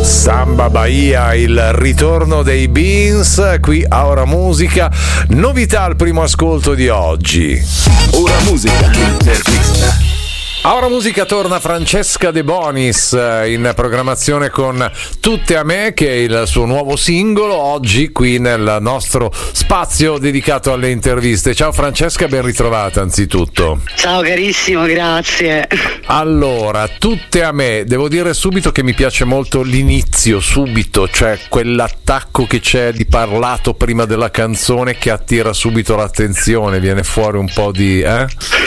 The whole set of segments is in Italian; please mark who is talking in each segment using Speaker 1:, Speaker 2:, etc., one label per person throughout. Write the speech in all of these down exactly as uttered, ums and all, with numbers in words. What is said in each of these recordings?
Speaker 1: Samba Bahia, il ritorno dei Beans, qui a Ora Musica. Novità al primo ascolto di oggi.
Speaker 2: Ora Musica, intervista.
Speaker 1: A Ora Musica torna Francesca De Bonis in programmazione con Tutte a me, che è il suo nuovo singolo, oggi qui nel nostro spazio dedicato alle interviste. Ciao Francesca, ben ritrovata anzitutto.
Speaker 3: Ciao carissimo, grazie.
Speaker 1: Allora, Tutte a me, devo dire subito che mi piace molto l'inizio, subito, cioè quell'attacco che c'è di parlato prima della canzone che attira subito l'attenzione, viene fuori un po' di... Eh?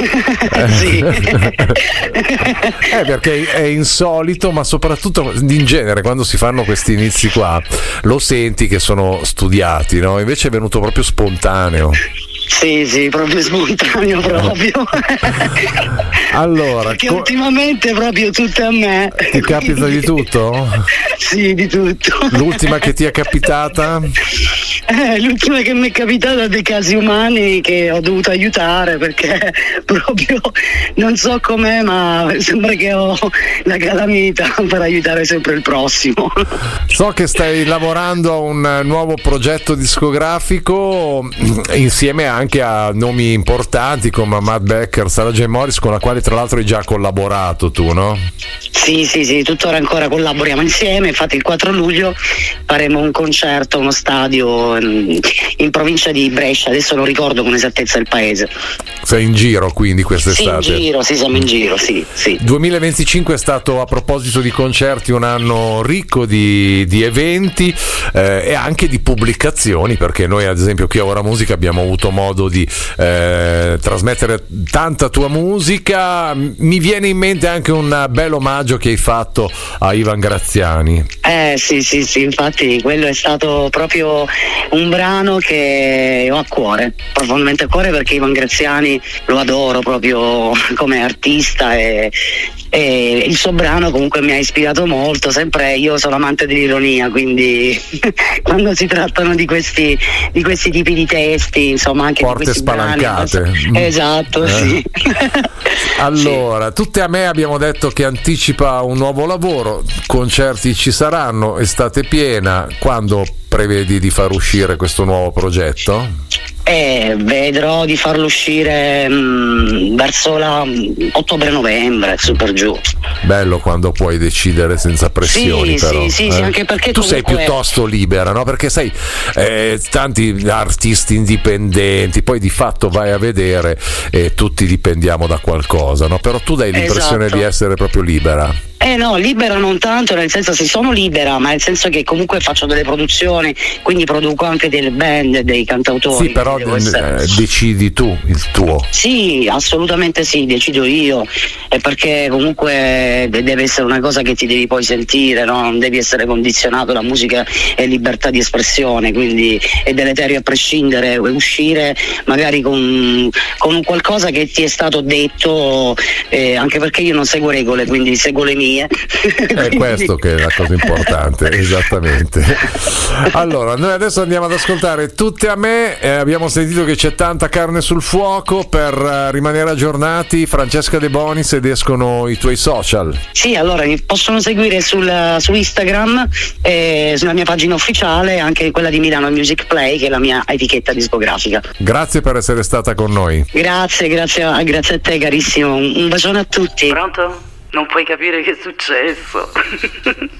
Speaker 3: Sì.
Speaker 1: Eh, perché è insolito, ma soprattutto in genere quando si fanno questi inizi qua lo senti che sono studiati, no? Invece è venuto proprio spontaneo.
Speaker 3: Sì, sì, proprio spontaneo proprio.
Speaker 1: Allora,
Speaker 3: che
Speaker 1: co-
Speaker 3: ultimamente proprio Tutte a me.
Speaker 1: Ti capita di tutto?
Speaker 3: Sì, di tutto.
Speaker 1: L'ultima che ti è capitata?
Speaker 3: Eh, l'ultima che mi è capitata dei casi umani che ho dovuto aiutare, perché proprio non so com'è, ma sembra che ho la calamita per aiutare sempre il prossimo.
Speaker 1: So che stai lavorando a un nuovo progetto discografico insieme anche a nomi importanti come Matt Becker, Sarah J. Morris, con la quale tra l'altro hai già collaborato tu, no?
Speaker 3: Sì, sì, sì, tuttora ancora collaboriamo insieme. Infatti il quattro luglio faremo un concerto a uno stadio in, in provincia di Brescia, adesso non ricordo con esattezza il paese.
Speaker 1: Sei in giro quindi quest'estate?
Speaker 3: Sì, in giro, sì, siamo in giro, sì, sì.
Speaker 1: duemilaventicinque è stato, a proposito di concerti, un anno ricco di, di eventi eh, e anche di pubblicazioni, perché noi ad esempio qui a Ora Musica abbiamo avuto modo di eh, trasmettere tanta tua musica. Mi viene in mente anche un bel omaggio che hai fatto a Ivan Graziani.
Speaker 3: Eh sì, sì, sì, infatti quello è stato proprio un brano che ho a cuore, profondamente a cuore, perché Ivan Graziani lo adoro proprio come artista e, e il suo brano comunque mi ha ispirato molto. Sempre io sono amante dell'ironia, quindi quando si trattano di questi di questi tipi di testi, insomma, anche
Speaker 1: porte
Speaker 3: di questi
Speaker 1: spalancate
Speaker 3: brani,
Speaker 1: mm.
Speaker 3: esatto,
Speaker 1: eh.
Speaker 3: sì.
Speaker 1: Allora, sì. Tutte a me abbiamo detto che anticipa un nuovo lavoro, concerti ci saranno, estate piena. Quando prevedi di far uscire questo nuovo progetto?
Speaker 3: Eh, vedrò di farlo uscire mh, verso la ottobre-novembre, su per giù.
Speaker 1: Bello quando puoi decidere senza pressioni,
Speaker 3: sì,
Speaker 1: però.
Speaker 3: Sì, sì,
Speaker 1: eh?
Speaker 3: sì, anche perché
Speaker 1: tu
Speaker 3: comunque...
Speaker 1: sei piuttosto libera, no? Perché sai, eh, tanti artisti indipendenti, poi di fatto vai a vedere e tutti dipendiamo da qualcosa, no? Però tu dai l'impressione
Speaker 3: esatto.
Speaker 1: di essere proprio libera.
Speaker 3: Eh no, libera non tanto, nel senso se sono libera, ma nel senso che comunque faccio delle produzioni, quindi produco anche delle band, dei cantautori.
Speaker 1: Sì, però
Speaker 3: essere...
Speaker 1: eh, decidi tu il tuo.
Speaker 3: Sì, assolutamente sì, decido io, è perché comunque deve essere una cosa che ti devi poi sentire, no? Non devi essere condizionato, la musica è libertà di espressione, quindi è deleterio a prescindere, uscire magari con, con un qualcosa che ti è stato detto, eh, anche perché io non seguo regole, quindi seguo le mie.
Speaker 1: È questo che è la cosa importante, esattamente. Allora, noi adesso andiamo ad ascoltare Tutte a me, eh, abbiamo sentito che c'è tanta carne sul fuoco. Per uh, rimanere aggiornati, Francesca De Bonis, ed escono i tuoi social.
Speaker 3: Sì, allora mi possono seguire sul, su Instagram, eh, sulla mia pagina ufficiale, anche quella di Milano Music Play, che è la mia etichetta discografica.
Speaker 1: Grazie per essere stata con noi.
Speaker 3: Grazie, grazie a, grazie a te carissimo, un, un bacione a tutti. Pronto? Non puoi capire che è successo.